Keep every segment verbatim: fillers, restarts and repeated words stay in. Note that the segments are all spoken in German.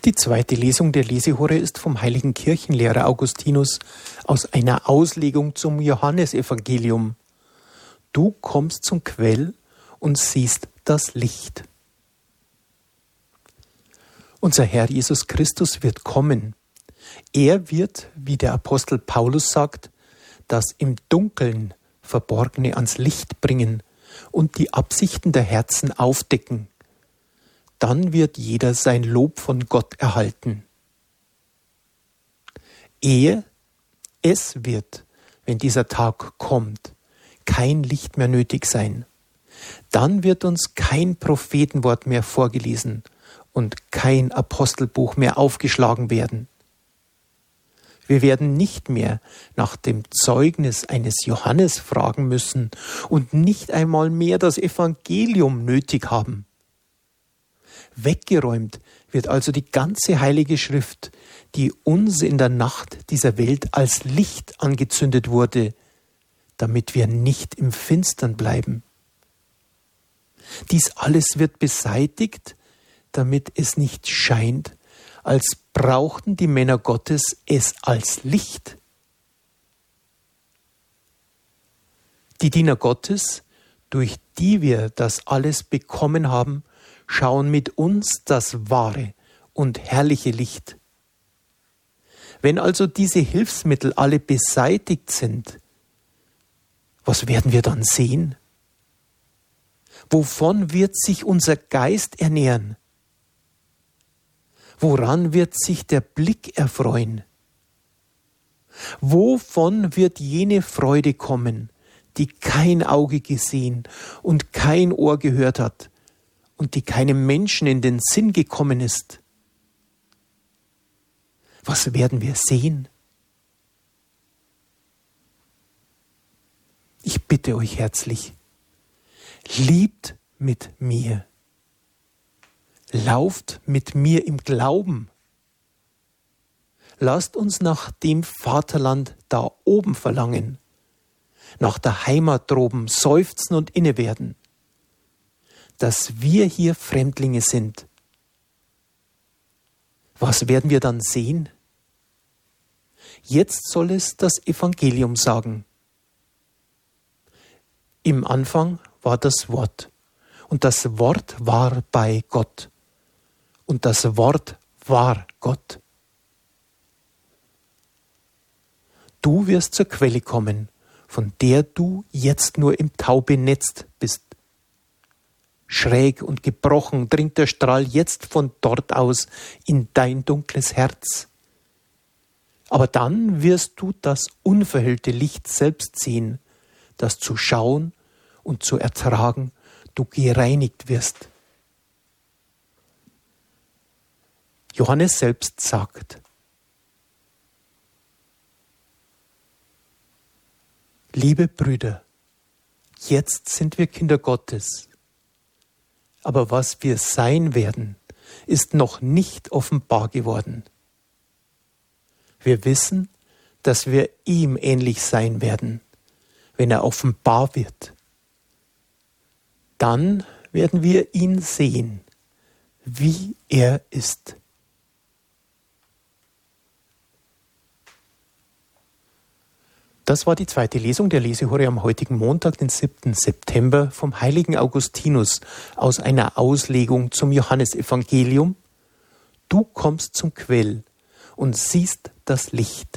Die zweite Lesung der Lesehore ist vom heiligen Kirchenlehrer Augustinus aus einer Auslegung zum Johannesevangelium. Du kommst zum Quell und siehst das Licht. Unser Herr Jesus Christus wird kommen. Er wird, wie der Apostel Paulus sagt, das im Dunkeln Verborgene ans Licht bringen und die Absichten der Herzen aufdecken. Dann wird jeder sein Lob von Gott erhalten. Er, es wird, wenn dieser Tag kommt, kein Licht mehr nötig sein. Dann wird uns kein Prophetenwort mehr vorgelesen und kein Apostelbuch mehr aufgeschlagen werden. Wir werden nicht mehr nach dem Zeugnis eines Johannes fragen müssen und nicht einmal mehr das Evangelium nötig haben. Weggeräumt wird also die ganze Heilige Schrift, die uns in der Nacht dieser Welt als Licht angezündet wurde, damit wir nicht im Finstern bleiben. Dies alles wird beseitigt, damit es nicht scheint, als brauchten die Männer Gottes es als Licht. Die Diener Gottes, durch die wir das alles bekommen haben, schauen mit uns das wahre und herrliche Licht. Wenn also diese Hilfsmittel alle beseitigt sind, was werden wir dann sehen? Wovon wird sich unser Geist ernähren? Woran wird sich der Blick erfreuen? Wovon wird jene Freude kommen, die kein Auge gesehen und kein Ohr gehört hat und die keinem Menschen in den Sinn gekommen ist? Was werden wir sehen? Ich bitte euch herzlich, liebt mit mir. Lauft mit mir im Glauben. Lasst uns nach dem Vaterland da oben verlangen, nach der Heimat droben seufzen und innewerden, dass wir hier Fremdlinge sind. Was werden wir dann sehen? Jetzt soll es das Evangelium sagen. Im Anfang war das Wort, und das Wort war bei Gott. Und das Wort war Gott. Du wirst zur Quelle kommen, von der du jetzt nur im Tau benetzt bist. Schräg und gebrochen dringt der Strahl jetzt von dort aus in dein dunkles Herz. Aber dann wirst du das unverhüllte Licht selbst sehen, das zu schauen und zu ertragen du gereinigt wirst. Johannes selbst sagt: Liebe Brüder, jetzt sind wir Kinder Gottes, aber was wir sein werden, ist noch nicht offenbar geworden. Wir wissen, dass wir ihm ähnlich sein werden, wenn er offenbar wird. Dann werden wir ihn sehen, wie er ist. Das war die zweite Lesung der Lesehore am heutigen Montag, den siebten September, vom heiligen Augustinus aus einer Auslegung zum Johannesevangelium. Du kommst zum Quell und siehst das Licht.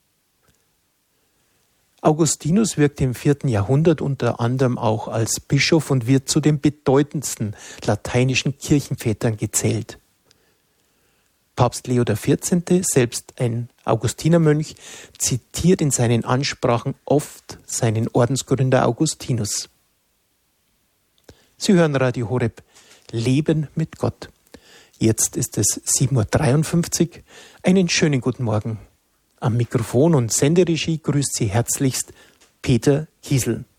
Augustinus wirkte im vierten Jahrhundert unter anderem auch als Bischof und wird zu den bedeutendsten lateinischen Kirchenvätern gezählt. Papst Leo der vierzehnte, selbst ein Augustinermönch, zitiert in seinen Ansprachen oft seinen Ordensgründer Augustinus. Sie hören Radio Horeb, Leben mit Gott. Jetzt ist es sieben Uhr dreiundfünfzig. Einen schönen guten Morgen. Am Mikrofon und Senderegie grüßt Sie herzlichst Peter Kiesel.